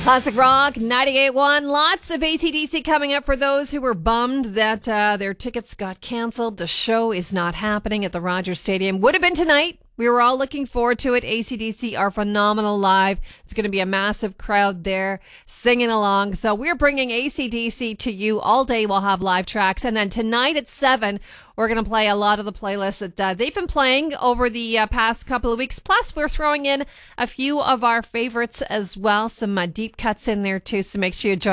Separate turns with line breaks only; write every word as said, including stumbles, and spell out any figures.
Classic Rock ninety-eight point one. Lots of A C D C coming up for those who were bummed that uh, their tickets got canceled. The show is not happening at the Rogers Stadium. Would have been tonight. We were all looking forward to it. A C D C are phenomenal live. It's going to be a massive crowd there singing along. So we're bringing A C D C to you all day. We'll have live tracks. And then tonight at seven, we're going to play a lot of the playlists that uh, they've been playing over the uh, past couple of weeks. Plus, we're throwing in a few of our favorites as well. Some uh, deep cuts in there, too. So make sure you join